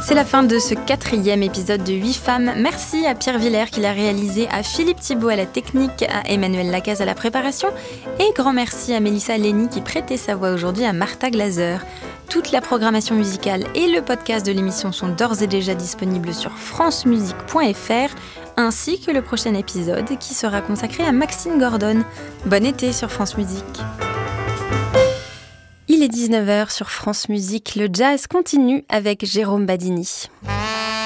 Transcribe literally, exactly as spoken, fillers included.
C'est la fin de ce quatrième épisode de huit femmes. Merci à Pierre Villers qui l'a réalisé, à Philippe Thibault à la technique, à Emmanuel Lacaze à la préparation et grand merci à Mélissa Lenny qui prêtait sa voix aujourd'hui à Martha Glaser. Toute la programmation musicale et le podcast de l'émission sont d'ores et déjà disponibles sur francemusique point f r ainsi que le prochain épisode qui sera consacré à Maxine Gordon. Bon été sur France Musique. Il est dix-neuf heures sur France Musique. Le jazz continue avec Jérôme Badini.